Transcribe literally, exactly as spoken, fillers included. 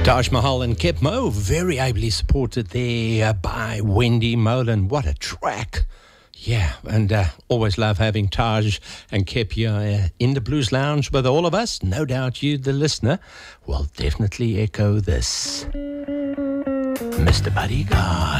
Taj Mahal and Kep Mo, very ably supported there by Wendy Molan. What a track. Yeah, and uh, always love having Taj and Kep here uh, in the Blues Lounge with all of us. No doubt you, the listener, will definitely echo this. Mister Buddy Guy.